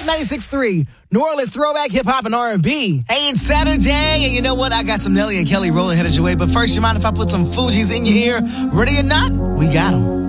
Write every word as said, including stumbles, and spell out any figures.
ninety-six point three, New Orleans throwback hip hop and R and B. Hey, it's Saturday, and you know what? I got some Nelly and Kelly rolling headed your way. But first, you mind if I put some Fugees in your ear? Ready or not, we got them.